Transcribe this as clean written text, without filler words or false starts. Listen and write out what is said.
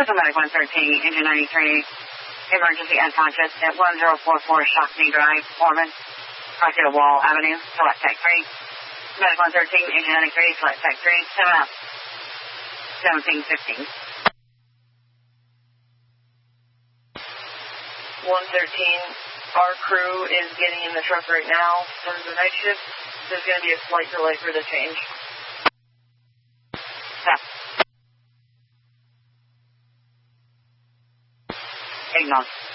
Central Medic 113, Engine 93, emergency unconscious at 1044 Shockney Drive, Ormond, Arcade Wall Avenue, select Tech 3. Medic 113, Engine 93, select Tech 3, 7 up, 1715. 113, our crew is getting in the truck right now. For the night shift, there's going to be a slight delay for the change. Stop. Ignore.